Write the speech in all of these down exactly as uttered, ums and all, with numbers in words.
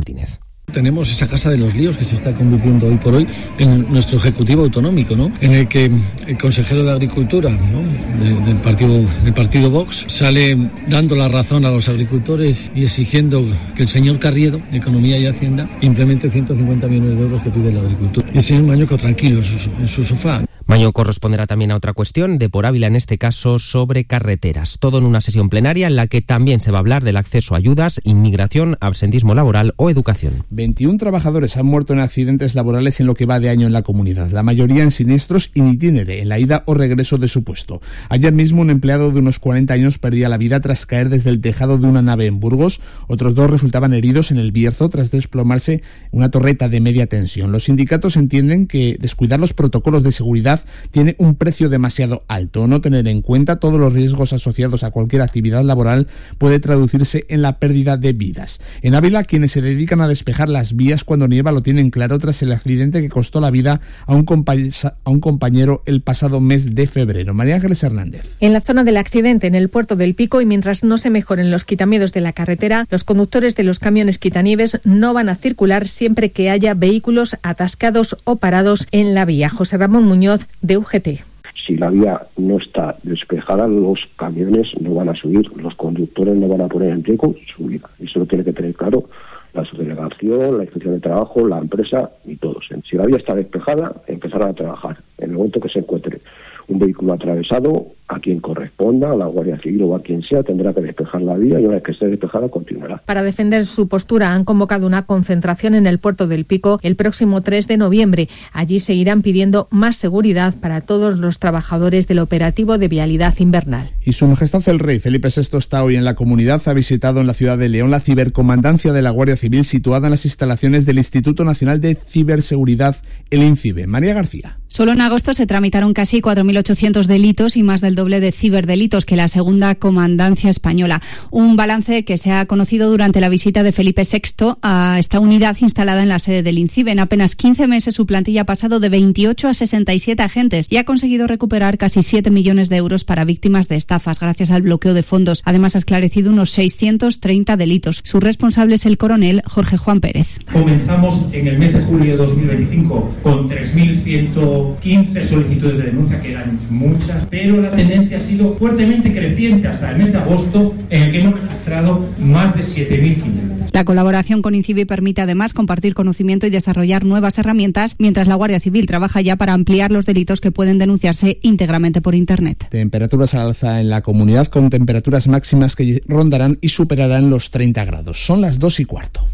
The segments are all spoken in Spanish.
Martínez. Tenemos esa casa de los líos que se está convirtiendo hoy por hoy en nuestro ejecutivo autonómico, ¿no? En el que el consejero de Agricultura, ¿no? de, del partido del partido Vox sale dando la razón a los agricultores y exigiendo que el señor Carriedo, de Economía y Hacienda, implemente ciento cincuenta millones de euros que pide la agricultura. Y el señor Mañuco tranquilo en su, en su sofá. Mañuco responderá también a otra cuestión de Por Ávila, en este caso sobre carreteras. Todo en una sesión plenaria en la que también se va a hablar del acceso a ayudas, inmigración, absentismo laboral o educación. veintiún trabajadores han muerto en accidentes laborales en lo que va de año en la comunidad, la mayoría en siniestros in itinere, en la ida o regreso de su puesto. Ayer mismo un empleado de unos cuarenta años perdía la vida tras caer desde el tejado de una nave en Burgos. Otros dos resultaban heridos en el Bierzo tras desplomarse una torreta de media tensión. Los sindicatos entienden que descuidar los protocolos de seguridad tiene un precio demasiado alto. No tener en cuenta todos los riesgos asociados a cualquier actividad laboral puede traducirse en la pérdida de vidas. En Ávila, quienes se dedican a despejar las vías cuando nieva lo tienen claro tras el accidente que costó la vida a un, compa- a un compañero el pasado mes de febrero. María Ángeles Hernández. En la zona del accidente, en el puerto del Pico, y mientras no se mejoren los quitamiedos de la carretera, los conductores de los camiones quitanieves no van a circular siempre que haya vehículos atascados o parados en la vía. José Ramón Muñoz, de U G T. Si la vía no está despejada, los camiones no van a subir, los conductores no van a poner en riesgo su vida. Eso lo tiene que tener claro la subdelegación, la inspección de trabajo, la empresa y todos. Si la vía está despejada, empezarán a trabajar. En el momento que se encuentre un vehículo atravesado, a quien corresponda, a la Guardia Civil o a quien sea, tendrá que despejar la vía y una vez que esté despejada, continuará. Para defender su postura han convocado una concentración en el puerto del Pico el próximo tres de noviembre. Allí seguirán pidiendo más seguridad para todos los trabajadores del operativo de vialidad invernal. Y Su Majestad el Rey Felipe sexto está hoy en la comunidad. Ha visitado en la ciudad de León la cibercomandancia de la Guardia Civil situada en las instalaciones del Instituto Nacional de Ciberseguridad, el INCIBE. María García. Solo en agosto se tramitaron casi cuatro mil ochocientos delitos y más del doble de ciberdelitos que la segunda comandancia española. Un balance que se ha conocido durante la visita de Felipe sexto a esta unidad instalada en la sede del INCIBE. En apenas quince meses su plantilla ha pasado de veintiocho a sesenta y siete agentes y ha conseguido recuperar casi siete millones de euros para víctimas de estafas gracias al bloqueo de fondos. Además ha esclarecido unos seiscientos treinta delitos. Su responsable es el coronel Jorge Juan Pérez. Comenzamos en el mes de julio de dos mil veinticinco con tres mil ciento quince solicitudes de denuncia, que eran muchas, pero la tendencia ha sido fuertemente creciente hasta el mes de agosto, en el que hemos registrado más de siete mil quinientos. La colaboración con INCIBE permite además compartir conocimiento y desarrollar nuevas herramientas, mientras la Guardia Civil trabaja ya para ampliar los delitos que pueden denunciarse íntegramente por Internet. Temperaturas al alza en la comunidad, con temperaturas máximas que rondarán y superarán los treinta grados. Son las dos y cuarto.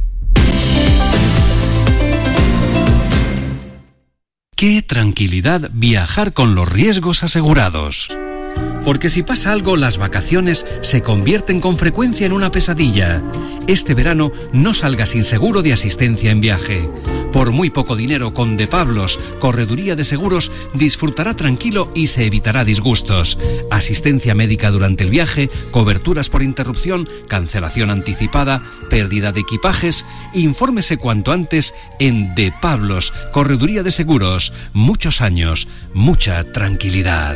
¡Qué tranquilidad viajar con los riesgos asegurados! Porque si pasa algo, las vacaciones se convierten con frecuencia en una pesadilla. Este verano no salga sin seguro de asistencia en viaje. Por muy poco dinero, con De Pablos, Correduría de Seguros, disfrutará tranquilo y se evitará disgustos. Asistencia médica durante el viaje, coberturas por interrupción, cancelación anticipada, pérdida de equipajes. Infórmese cuanto antes en De Pablos, Correduría de Seguros. Muchos años, mucha tranquilidad.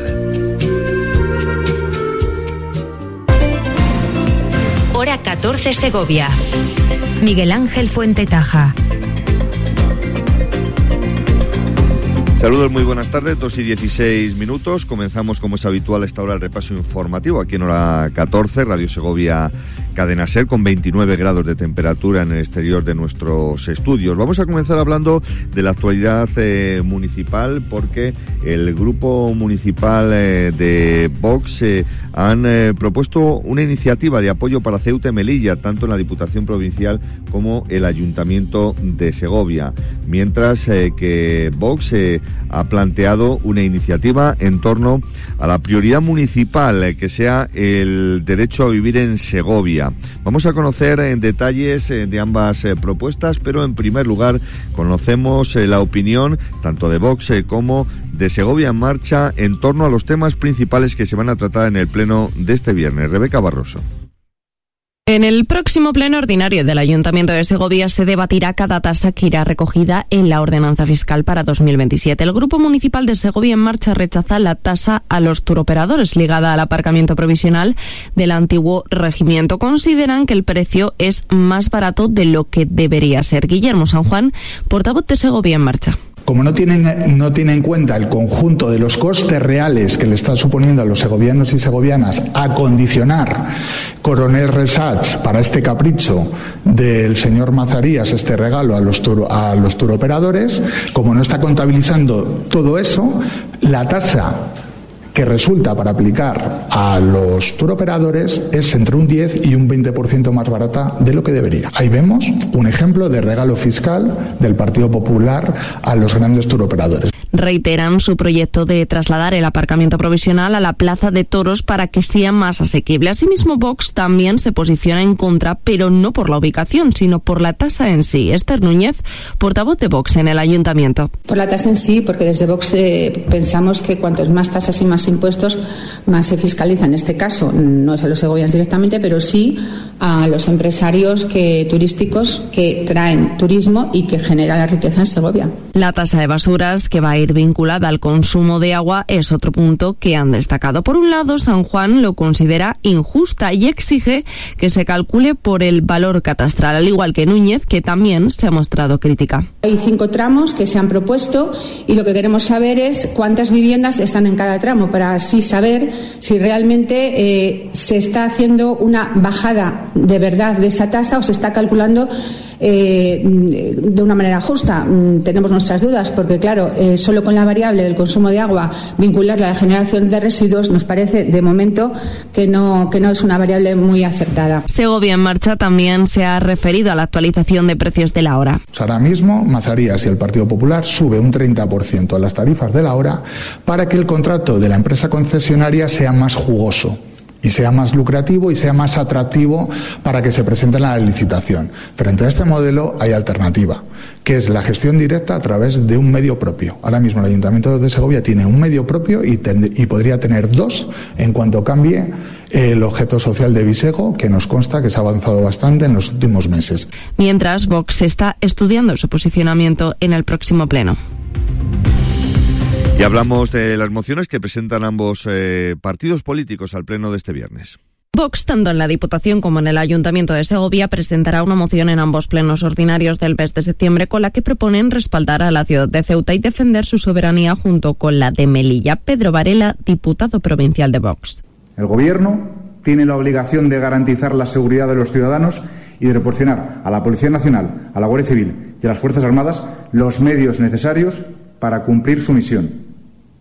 Hora catorce Segovia. Miguel Ángel Fuentetaja. Saludos, muy buenas tardes, dos y dieciséis minutos. Comenzamos, como es habitual a esta hora, el repaso informativo aquí en Hora catorce, Radio Segovia Cadena Ser, con veintinueve grados de temperatura en el exterior de nuestros estudios. Vamos a comenzar hablando de la actualidad eh, municipal, porque el grupo municipal eh, de Vox eh, han eh, propuesto una iniciativa de apoyo para Ceuta y Melilla, tanto en la Diputación Provincial como el Ayuntamiento de Segovia, mientras eh, que Vox eh, ha planteado una iniciativa en torno a la prioridad municipal, eh, que sea el derecho a vivir en Segovia. Vamos a conocer en detalles eh, de ambas eh, propuestas, pero en primer lugar conocemos eh, la opinión tanto de Vox eh, como de Segovia en Marcha en torno a los temas principales que se van a tratar en el pleno de este viernes. Rebeca Barroso. En el próximo pleno ordinario del Ayuntamiento de Segovia se debatirá cada tasa que irá recogida en la ordenanza fiscal para dos mil veintisiete. El Grupo Municipal de Segovia en Marcha rechaza la tasa a los turoperadores ligada al aparcamiento provisional del antiguo regimiento. Consideran que el precio es más barato de lo que debería ser. Guillermo San Juan, portavoz de Segovia en Marcha. Como no tienen, no tienen en cuenta el conjunto de los costes reales que le está suponiendo a los segovianos y segovianas acondicionar Coronel Resach para este capricho del señor Mazarías, este regalo a los, turo, a los turoperadores, como no está contabilizando todo eso, la tasa que resulta para aplicar a los turoperadores es entre un diez y un veinte por ciento más barata de lo que debería. Ahí vemos un ejemplo de regalo fiscal del Partido Popular a los grandes turoperadores. Reiteran su proyecto de trasladar el aparcamiento provisional a la Plaza de Toros para que sea más asequible. Asimismo, Vox también se posiciona en contra, pero no por la ubicación, sino por la tasa en sí. Esther Núñez, portavoz de Vox en el Ayuntamiento. Por la tasa en sí, porque desde Vox eh, pensamos que cuantos más tasas y más impuestos, más se fiscaliza. En este caso, no es a los segovianos directamente, pero sí a los empresarios que, turísticos que traen turismo y que generan la riqueza en Segovia. La tasa de basuras, que va a ir vinculada al consumo de agua, es otro punto que han destacado. Por un lado, San Juan lo considera injusta y exige que se calcule por el valor catastral, al igual que Núñez, que también se ha mostrado crítica. Hay cinco tramos que se han propuesto y lo que queremos saber es cuántas viviendas están en cada tramo, para así saber si realmente eh, se está haciendo una bajada de verdad de esa tasa o se está calculando Eh, de una manera justa. Tenemos nuestras dudas porque, claro, eh, solo con la variable del consumo de agua vincularla a la generación de residuos nos parece, de momento, que no, que no es una variable muy acertada. Segovia en Marcha también se ha referido a la actualización de precios de la hora. Ahora mismo, Mazarías y el Partido Popular sube un treinta por ciento a las tarifas de la hora para que el contrato de la empresa concesionaria sea más jugoso y sea más lucrativo y sea más atractivo para que se presenten a la licitación. Frente a este modelo hay alternativa, que es la gestión directa a través de un medio propio. Ahora mismo el Ayuntamiento de Segovia tiene un medio propio y, ten, y podría tener dos en cuanto cambie el objeto social de Visego, que nos consta que se ha avanzado bastante en los últimos meses. Mientras, Vox está estudiando su posicionamiento en el próximo pleno. Y hablamos de las mociones que presentan ambos eh, partidos políticos al pleno de este viernes. Vox, tanto en la Diputación como en el Ayuntamiento de Segovia, presentará una moción en ambos plenos ordinarios del mes de septiembre con la que proponen respaldar a la ciudad de Ceuta y defender su soberanía junto con la de Melilla. Pedro Varela, diputado provincial de Vox. El Gobierno tiene la obligación de garantizar la seguridad de los ciudadanos y de proporcionar a la Policía Nacional, a la Guardia Civil y a las Fuerzas Armadas los medios necesarios para cumplir su misión.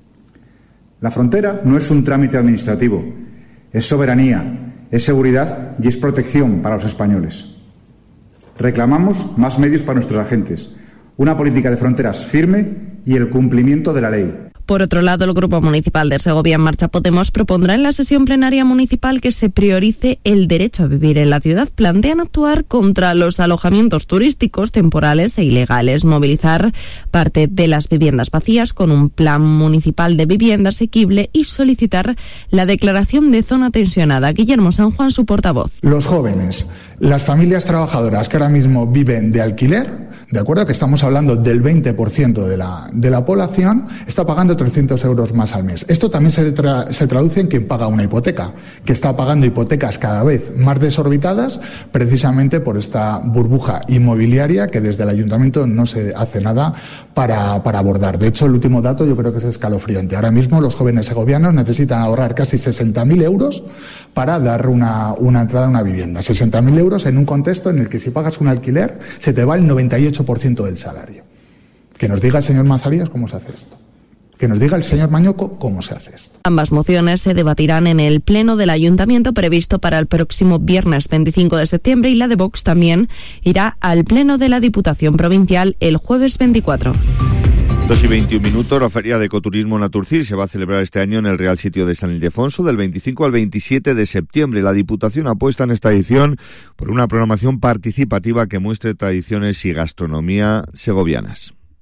La frontera no es un trámite administrativo, es soberanía, es seguridad y es protección para los españoles. Reclamamos más medios para nuestros agentes, una política de fronteras firme y el cumplimiento de la ley. Por otro lado, el Grupo Municipal de Segovia en Marcha Podemos propondrá en la sesión plenaria municipal que se priorice el derecho a vivir en la ciudad. Plantean actuar contra los alojamientos turísticos temporales e ilegales, movilizar parte de las viviendas vacías con un plan municipal de vivienda asequible y solicitar la declaración de zona tensionada. Guillermo San Juan, su portavoz. Los jóvenes, las familias trabajadoras que ahora mismo viven de alquiler, de acuerdo que estamos hablando del veinte por ciento de la, de la población, está pagando trescientos euros más al mes. Esto también se, tra- se traduce en quien paga una hipoteca, que está pagando hipotecas cada vez más desorbitadas precisamente por esta burbuja inmobiliaria que desde el Ayuntamiento no se hace nada para, para abordar. De hecho, el último dato yo creo que es escalofriante. Ahora mismo los jóvenes segovianos necesitan ahorrar casi sesenta mil euros para dar una, una entrada a una vivienda. sesenta mil euros en un contexto en el que si pagas un alquiler se te va el noventa y ocho por ciento del salario. Que nos diga el señor Mazarías cómo se hace esto. Que nos diga el señor Mañoco cómo se hace esto. Ambas mociones se debatirán en el pleno del Ayuntamiento previsto para el próximo viernes veinticinco de septiembre y la de Vox también irá al pleno de la Diputación Provincial el jueves veinticuatro. dos y veintiún minutos, la Feria de Ecoturismo Naturcir se va a celebrar este año en el Real Sitio de San Ildefonso del veinticinco al veintisiete de septiembre. La Diputación apuesta en esta edición por una programación participativa que muestre tradiciones y gastronomía segovianas.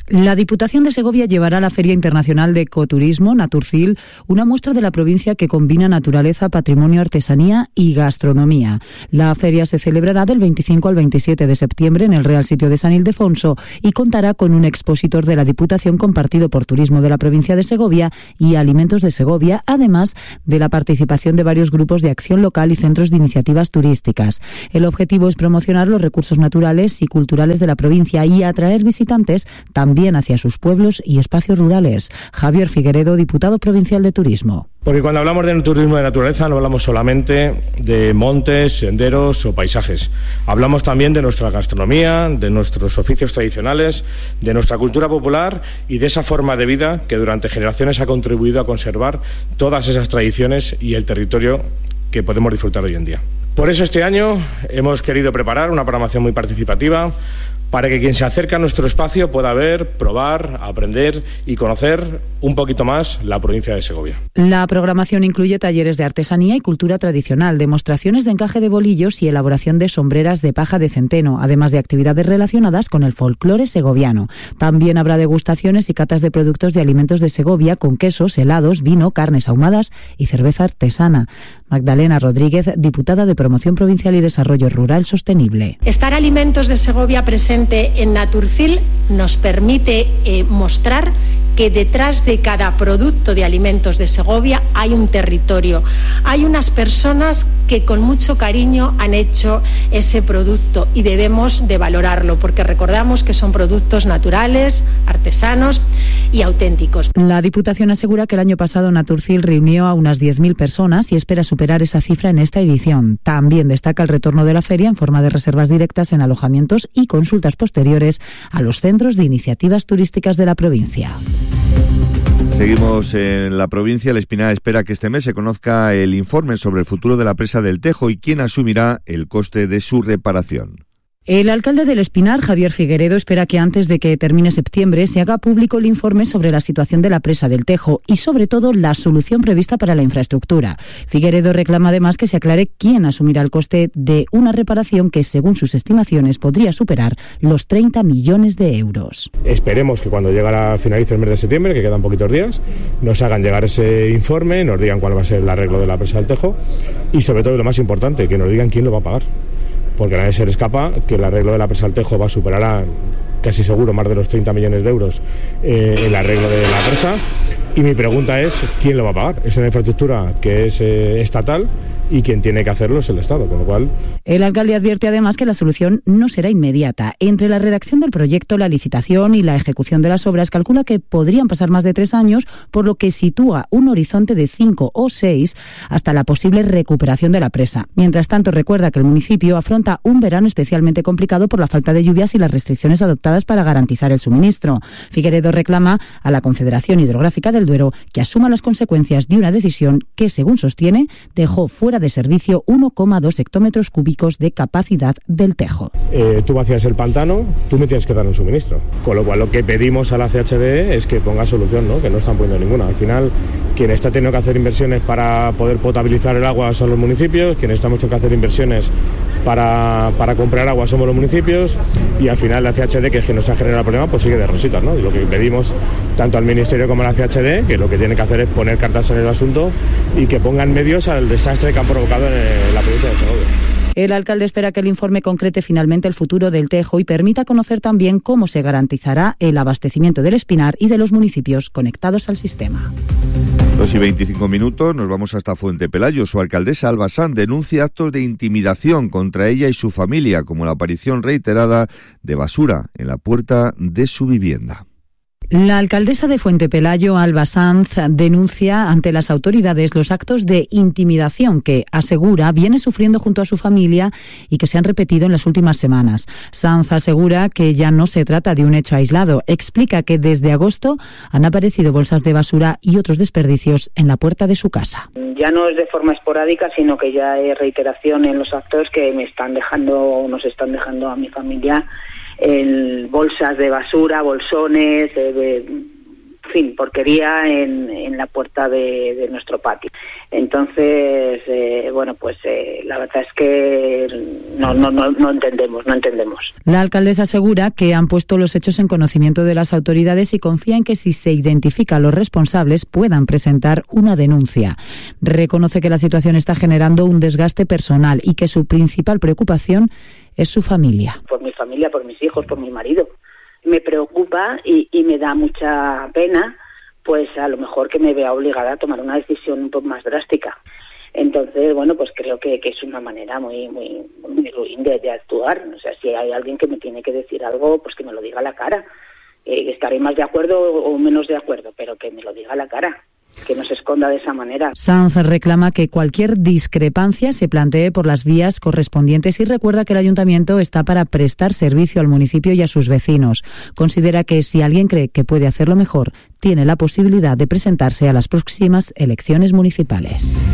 La Diputación de Segovia llevará a la Feria Internacional de Ecoturismo, Naturcil, una muestra de la provincia que combina naturaleza, patrimonio, artesanía y gastronomía. La feria se celebrará del veinticinco al veintisiete de septiembre en el Real Sitio de San Ildefonso y contará con un expositor de la Diputación compartido por Turismo de la provincia de Segovia y Alimentos de Segovia, además de la participación de varios grupos de acción local y centros de iniciativas turísticas. El objetivo es promocionar los recursos naturales y culturales de la provincia y atraer visitantes también También hacia sus pueblos y espacios rurales. Javier Figueredo, diputado provincial de Turismo. Porque cuando hablamos de turismo de naturaleza no hablamos solamente de montes, senderos o paisajes. Hablamos también de nuestra gastronomía, de nuestros oficios tradicionales, de nuestra cultura popular y de esa forma de vida que durante generaciones ha contribuido a conservar todas esas tradiciones y el territorio que podemos disfrutar hoy en día. Por eso este año hemos querido preparar una programación muy participativa para que quien se acerque a nuestro espacio pueda ver, probar, aprender y conocer un poquito más la provincia de Segovia. La programación incluye talleres de artesanía y cultura tradicional, demostraciones de encaje de bolillos y elaboración de sombreras de paja de centeno, además de actividades relacionadas con el folclore segoviano. También habrá degustaciones y catas de productos de alimentos de Segovia con quesos, helados, vino, carnes ahumadas y cerveza artesana. Magdalena Rodríguez, diputada de Promoción Provincial y Desarrollo Rural Sostenible. Estar Alimentos de Segovia presente en Naturcil nos permite eh, mostrar que detrás de cada producto de Alimentos de Segovia hay un territorio, hay unas personas que con mucho cariño han hecho ese producto y debemos de valorarlo porque recordamos que son productos naturales, artesanos y auténticos. La Diputación asegura que el año pasado Naturcil reunió a unas diez mil personas y espera superar esa cifra en esta edición. También destaca el retorno de la feria en forma de reservas directas en alojamientos y consultas posteriores a los centros de iniciativas turísticas de la provincia. Seguimos en la provincia. El Espinar espera que este mes se conozca el informe sobre el futuro de la presa del Tejo y quién asumirá el coste de su reparación. El alcalde del Espinar, Javier Figueredo, espera que antes de que termine septiembre se haga público el informe sobre la situación de la presa del Tejo y, sobre todo, la solución prevista para la infraestructura. Figueredo reclama además que se aclare quién asumirá el coste de una reparación que, según sus estimaciones, podría superar los treinta millones de euros. Esperemos que cuando llegue finalice el mes de septiembre, que quedan poquitos días, nos hagan llegar ese informe, nos digan cuál va a ser el arreglo de la presa del Tejo y, sobre todo, lo más importante, que nos digan quién lo va a pagar. Porque a nadie se le escapa que el arreglo de la presa del Tejo va a superar a, casi seguro más de los treinta millones de euros eh, el arreglo de la presa. Y mi pregunta es, ¿quién lo va a pagar? Es una infraestructura que es eh, estatal y quien tiene que hacerlo es el Estado, con lo cual... El alcalde advierte además que la solución no será inmediata. Entre la redacción del proyecto, la licitación y la ejecución de las obras calcula que podrían pasar más de tres años, por lo que sitúa un horizonte de cinco o seis hasta la posible recuperación de la presa. Mientras tanto, recuerda que el municipio afronta un verano especialmente complicado por la falta de lluvias y las restricciones adoptadas para garantizar el suministro. Figueredo reclama a la Confederación Hidrográfica del Duero que asuma las consecuencias de una decisión que, según sostiene, dejó fuera de servicio uno coma dos hectómetros cúbicos de capacidad del Tejo. Eh, tú vacías el pantano, tú me tienes que dar un suministro. Con lo cual lo que pedimos a la C H D es que ponga solución, ¿no? Que no están poniendo ninguna. Al final, quien está teniendo que hacer inversiones para poder potabilizar el agua son los municipios, quienes estamos teniendo que hacer inversiones para, para comprar agua somos los municipios y al final la C H D, que es que nos ha generado el problema, pues sigue de rositas, ¿no? Y lo que pedimos tanto al Ministerio como a la C H D, que lo que tiene que hacer es poner cartas en el asunto y que pongan medios al desastre que han provocado en la provincia de Segovia. El alcalde espera que el informe concrete finalmente el futuro del Tejo y permita conocer también cómo se garantizará el abastecimiento del Espinar y de los municipios conectados al sistema. Dos y veinticinco minutos, nos vamos hasta Fuente Pelayo. Su alcaldesa, Alba Sanz, denuncia actos de intimidación contra ella y su familia, como la aparición reiterada de basura en la puerta de su vivienda. La alcaldesa de Fuente Pelayo, Alba Sanz, denuncia ante las autoridades los actos de intimidación que, asegura, viene sufriendo junto a su familia y que se han repetido en las últimas semanas. Sanz asegura que ya no se trata de un hecho aislado. Explica que desde agosto han aparecido bolsas de basura y otros desperdicios en la puerta de su casa. Ya no es de forma esporádica, sino que ya hay reiteración en los actos que me están dejando, nos están dejando a mi familia en bolsas de basura, bolsones, de, de fin, porquería en, en la puerta de, de nuestro patio. Entonces, eh, bueno, pues eh, la verdad es que no, no, no, no entendemos, no entendemos. La alcaldesa asegura que han puesto los hechos en conocimiento de las autoridades y confía en que si se identifica a los responsables puedan presentar una denuncia. Reconoce que la situación está generando un desgaste personal y que su principal preocupación es su familia. Por mi familia, por mis hijos, por mi marido. Me preocupa y, y me da mucha pena, pues a lo mejor que me vea obligada a tomar una decisión un poco más drástica. Entonces, bueno, pues creo que, que es una manera muy muy, muy ruin de, de actuar. O sea, si hay alguien que me tiene que decir algo, pues que me lo diga a la cara. Eh, estaré más de acuerdo o menos de acuerdo, pero que me lo diga a la cara. Que no se esconda de esa manera. Sanz reclama que cualquier discrepancia se plantee por las vías correspondientes y recuerda que el ayuntamiento está para prestar servicio al municipio y a sus vecinos. Considera que si alguien cree que puede hacerlo mejor, tiene la posibilidad de presentarse a las próximas elecciones municipales.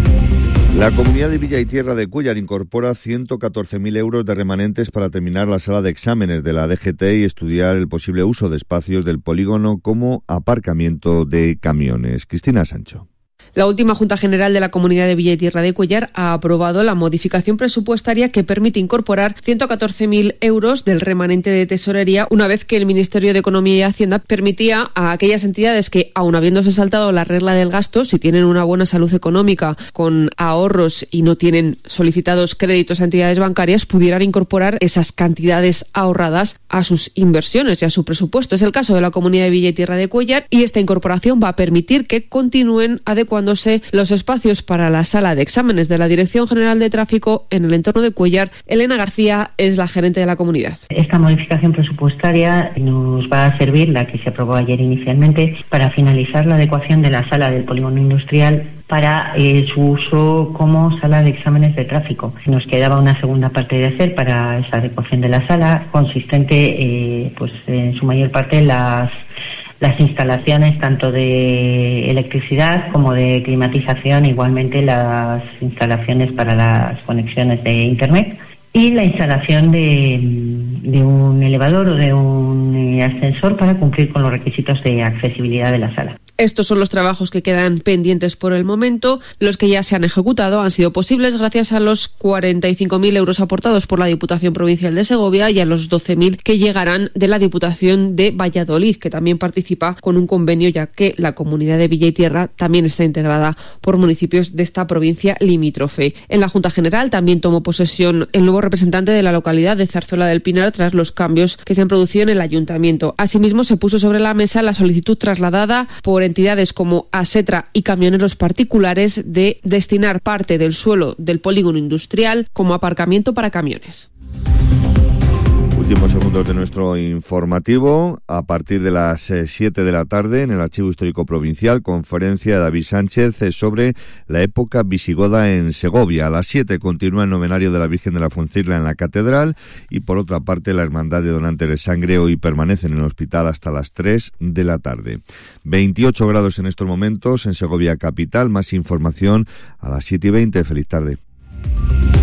La Comunidad de Villa y Tierra de Cuéllar incorpora ciento catorce mil euros de remanentes para terminar la sala de exámenes de la D G T y estudiar el posible uso de espacios del polígono como aparcamiento de camiones. Cristina Sancho. La última Junta General de la Comunidad de Villa y Tierra de Cuéllar ha aprobado la modificación presupuestaria que permite incorporar ciento catorce mil euros del remanente de tesorería una vez que el Ministerio de Economía y Hacienda permitía a aquellas entidades que, aun habiéndose saltado la regla del gasto, si tienen una buena salud económica con ahorros y no tienen solicitados créditos a entidades bancarias, pudieran incorporar esas cantidades ahorradas a sus inversiones y a su presupuesto. Es el caso de la Comunidad de Villa y Tierra de Cuéllar y esta incorporación va a permitir que continúen adecuando los espacios para la sala de exámenes de la Dirección General de Tráfico en el entorno de Cuéllar. Elena García es la gerente de la comunidad. Esta modificación presupuestaria nos va a servir, la que se aprobó ayer inicialmente, para finalizar la adecuación de la sala del polígono industrial para eh, su uso como sala de exámenes de tráfico. Nos quedaba una segunda parte de hacer para esa adecuación de la sala, consistente eh, pues en su mayor parte en las las instalaciones tanto de electricidad como de climatización, igualmente las instalaciones para las conexiones de Internet y la instalación de, de un elevador o de un eh, ascensor para cumplir con los requisitos de accesibilidad de la sala. Estos son los trabajos que quedan pendientes por el momento. Los que ya se han ejecutado han sido posibles gracias a los cuarenta y cinco mil euros aportados por la Diputación Provincial de Segovia y a los doce mil que llegarán de la Diputación de Valladolid, que también participa con un convenio, ya que la Comunidad de Villa y Tierra también está integrada por municipios de esta provincia limítrofe. En la Junta General también tomó posesión el nuevo representante de la localidad de Zarzuela del Pinar tras los cambios que se han producido en el ayuntamiento. Asimismo, se puso sobre la mesa la solicitud trasladada por entidades como Asetra y camioneros particulares de destinar parte del suelo del polígono industrial como aparcamiento para camiones. Últimos segundos de nuestro informativo. A partir de las siete de la tarde, en el Archivo Histórico Provincial, conferencia de David Sánchez sobre la época visigoda en Segovia. A las siete continúa el novenario de la Virgen de la Fuencirla en la Catedral y, por otra parte, la Hermandad de Donantes de Sangre hoy permanecen en el hospital hasta las tres de la tarde. veintiocho grados en estos momentos en Segovia capital. Más información a las siete y veinte. Feliz tarde.